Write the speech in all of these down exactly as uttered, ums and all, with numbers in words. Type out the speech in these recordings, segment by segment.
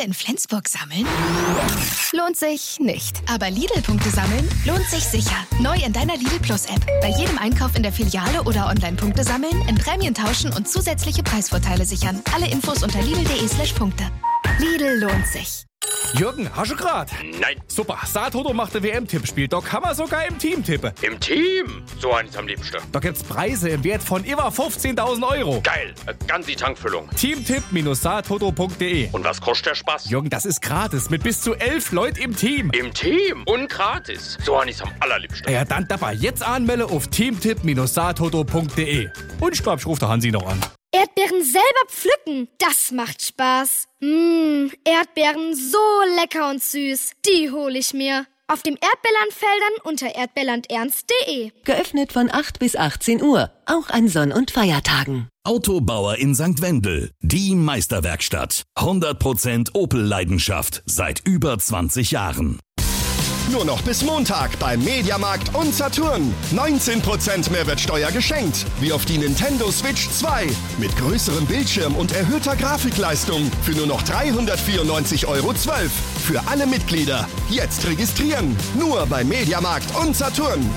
in Flensburg sammeln? Lohnt sich nicht. Aber Lidl-Punkte sammeln lohnt sich sicher. Neu in deiner Lidl Plus-App. Bei jedem Einkauf in der Filiale oder Online-Punkte sammeln, in Prämien tauschen und zusätzliche Preisvorteile sichern. Alle Infos unter lidl.de slash Punkte. Lidl lohnt sich. Jürgen, hast du grad? Nein. Super, Saathoto macht ein W M-Tippspiel. Da kann man sogar im Team tippen. Im Team? So eins am liebsten. Da gibt's Preise im Wert von über fünfzehntausend Euro. Geil, eine ganze Tankfüllung. Teamtipp Saathoto punkt de. Und was kostet der Spaß? Jürgen, das ist gratis mit bis zu elf Leuten im Team. Im Team? Und gratis. So eins am allerliebsten. Ja, dann dabei jetzt anmelde auf teamtipp Saathoto punkt de. Und ich glaub, ich ruf der Hansi noch an. Erdbeeren selber pflücken, das macht Spaß. Mmh, Erdbeeren so lecker und süß, die hole ich mir. Auf dem Erdbeerlandfeldern unter erdbeerlandernst punkt de. Geöffnet von acht bis achtzehn Uhr, auch an Sonn- und Feiertagen. Autobauer in Sankt Wendel, die Meisterwerkstatt. hundert Prozent Opel-Leidenschaft seit über zwanzig Jahren. Nur noch bis Montag beim Mediamarkt und Saturn. neunzehn Prozent Mehrwertsteuer geschenkt. Wie auf die Nintendo Switch zwei. Mit größerem Bildschirm und erhöhter Grafikleistung. Für nur noch dreihundertvierundneunzig Euro zwölf. Für alle Mitglieder. Jetzt registrieren. Nur beim Mediamarkt und Saturn.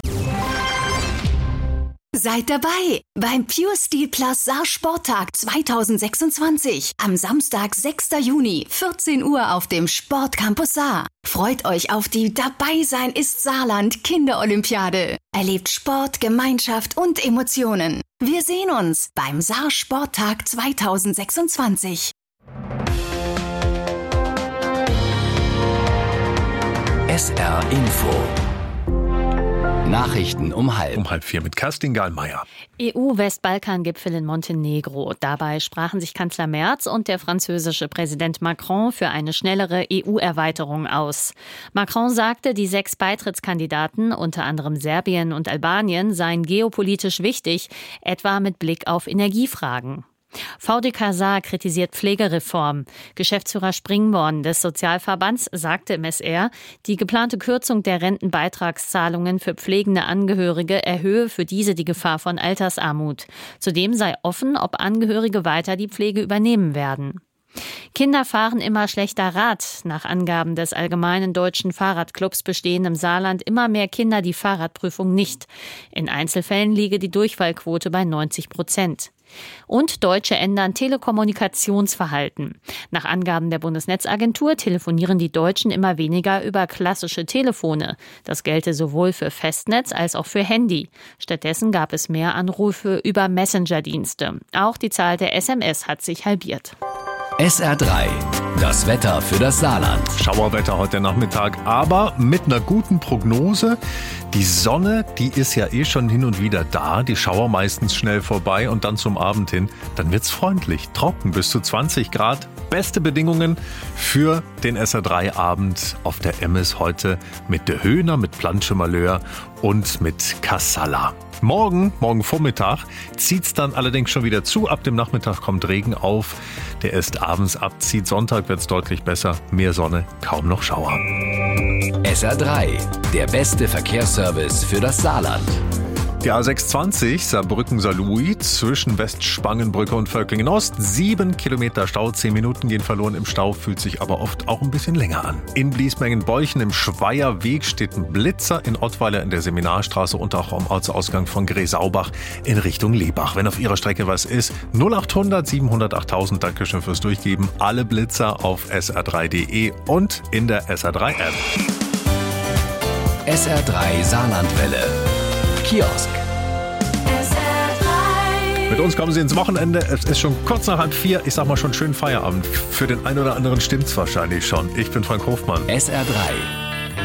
Seid dabei beim Pure Steel Plus Saar Sporttag zwanzig sechsundzwanzig. Am Samstag, sechster Juni, vierzehn Uhr auf dem Sportcampus Saar. Freut euch auf die Dabei sein ist Saarland Kinderolympiade. Erlebt Sport, Gemeinschaft und Emotionen. Wir sehen uns beim Saar Sporttag zwanzig sechsundzwanzig. S R Info. Nachrichten um halb. Um halb vier mit Kerstin Gahlmeier. E U-Westbalkan-Gipfel in Montenegro. Dabei sprachen sich Kanzler Merz und der französische Präsident Macron für eine schnellere E U-Erweiterung aus. Macron sagte, die sechs Beitrittskandidaten, unter anderem Serbien und Albanien, seien geopolitisch wichtig, etwa mit Blick auf Energiefragen. V D K Saar kritisiert Pflegereform. Geschäftsführer Springborn des Sozialverbands sagte im S R, die geplante Kürzung der Rentenbeitragszahlungen für pflegende Angehörige erhöhe für diese die Gefahr von Altersarmut. Zudem sei offen, ob Angehörige weiter die Pflege übernehmen werden. Kinder fahren immer schlechter Rad. Nach Angaben des Allgemeinen Deutschen Fahrradclubs bestehen im Saarland immer mehr Kinder die Fahrradprüfung nicht. In Einzelfällen liege die Durchfallquote bei neunzig Prozent. Und Deutsche ändern Telekommunikationsverhalten. Nach Angaben der Bundesnetzagentur telefonieren die Deutschen immer weniger über klassische Telefone. Das gelte sowohl für Festnetz als auch für Handy. Stattdessen gab es mehr Anrufe über Messenger-Dienste. Auch die Zahl der S M S hat sich halbiert. S R drei. Das Wetter für das Saarland. Schauerwetter heute Nachmittag, aber mit einer guten Prognose. Die Sonne, die ist ja eh schon hin und wieder da. Die Schauer meistens schnell vorbei und dann zum Abend hin. Dann wird's freundlich, trocken, bis zu zwanzig Grad. Beste Bedingungen für den S R drei Abend auf der Emmes heute mit De Höhner, mit Planschemalheur und mit Kassala. Morgen, morgen Vormittag, zieht's dann allerdings schon wieder zu. Ab dem Nachmittag kommt Regen auf, der erst abends abzieht. Sonntag wird's deutlich besser. Mehr Sonne, kaum noch Schauer. S R drei, der beste Verkehrsservice für das Saarland. Die A sechshundertzwanzig Saarbrücken-Saarlouis zwischen Westspangenbrücke und Völklingen-Ost. Sieben Kilometer Stau, zehn Minuten gehen verloren im Stau, fühlt sich aber oft auch ein bisschen länger an. In Bliesmengen-Beuchen im Schweierweg steht ein Blitzer, in Ottweiler in der Seminarstraße und auch am Ortsausgang von Gresaubach in Richtung Lebach. Wenn auf Ihrer Strecke was ist, null achthundert siebenhundert achttausend, Dankeschön fürs Durchgeben. Alle Blitzer auf S R drei punkt de und in der S R drei App. S R drei Saarlandwelle. Kiosk. Mit uns kommen Sie ins Wochenende. Es ist schon kurz nach halb vier. Ich sag mal schon schönen Feierabend. Für den einen oder anderen stimmt's wahrscheinlich schon. Ich bin Frank Hofmann. S R drei.